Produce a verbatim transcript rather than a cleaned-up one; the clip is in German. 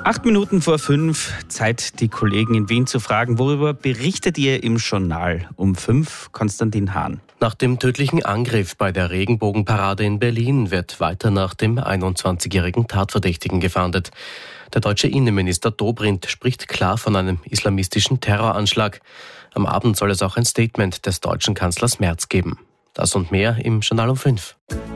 Acht Minuten vor fünf, Zeit, die Kollegen in Wien zu fragen, worüber berichtet ihr im Journal? Um fünf, Konstantin Hahn. Nach dem tödlichen Angriff bei der Regenbogenparade in Berlin wird weiter nach dem einundzwanzigjährigen Tatverdächtigen gefahndet. Der deutsche Innenminister Dobrindt spricht klar von einem islamistischen Terroranschlag. Am Abend soll es auch ein Statement des deutschen Kanzlers Merz geben. Das und mehr im Journal um fünf.